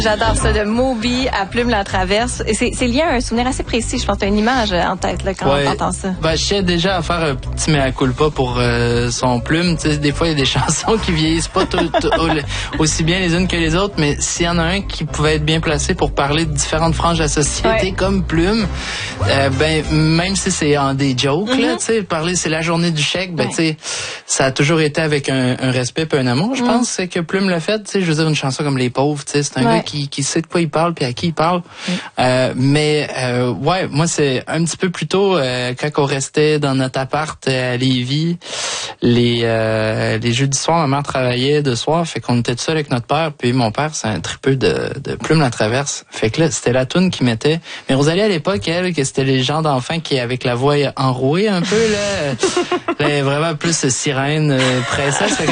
J'adore ça, de Moby à Plume la Traverse. Et c'est lié à un souvenir assez précis. Je pense que tu as une image en tête là, quand on entend ça. Ben, je tiens déjà à faire un petit mea culpa pour son Plume. Tu sais, des fois, il y a des chansons qui vieillissent pas aussi bien les unes que les autres, mais s'il y en a un qui pouvait être bien placé pour parler de différentes franges de la société comme Plume, ben même si c'est en des jokes, là, tu sais, parler c'est la journée du chèque, ben tu sais, ça a toujours été avec un respect et un amour, je pense, c'est que Plume l'a fait. Tu sais, je veux dire, une chanson comme Les Pauvres, tu sais, c'est un gars qui sait de quoi il parle puis à qui il parle. Mais moi c'est un petit peu plus tôt quand on restait dans notre appart à Lévis, les jeudis soirs, ma mère travaillait de soir, fait qu'on était tout seul avec notre père, puis mon père c'est un tripeux de Plume la Traverse. Fait que là, c'était la toune qu'il mettait. Mais Rosalie à l'époque, elle, que c'était les gens d'enfants qui avec la voix enrouée un peu là, elle est vraiment plus sirène, princesse.